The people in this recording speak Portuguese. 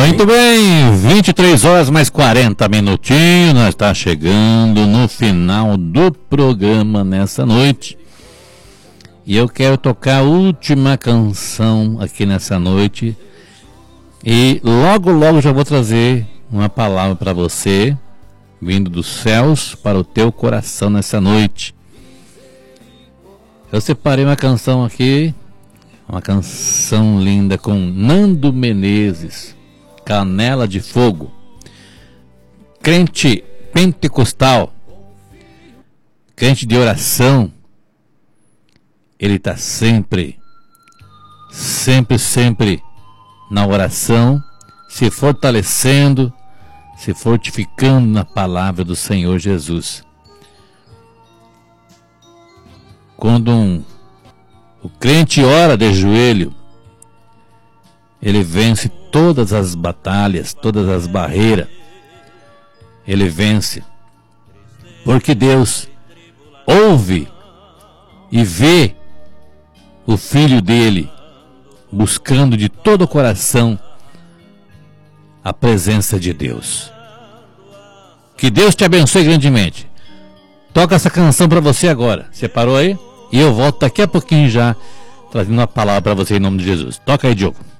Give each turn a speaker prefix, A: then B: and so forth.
A: Muito bem, 23 horas mais 40 minutinhos, nós está chegando no final do programa nessa noite. E eu quero tocar a última canção aqui nessa noite. E logo já vou trazer uma palavra para você, vindo dos céus para o teu coração nessa noite. Eu separei uma canção aqui, uma canção linda com Nando Menezes, Canela de Fogo. Crente pentecostal, crente de oração, ele está sempre na oração, se fortalecendo, se fortificando na palavra do Senhor Jesus. Quando o crente ora de joelho, ele vence todas as batalhas, todas as barreiras. Ele vence, porque Deus ouve e vê o filho dele buscando de todo o coração a presença de Deus. Que Deus te abençoe grandemente. Toca essa canção para você agora. Separou aí? E eu volto daqui a pouquinho já trazendo uma palavra para você em nome de Jesus. Toca aí, Diogo.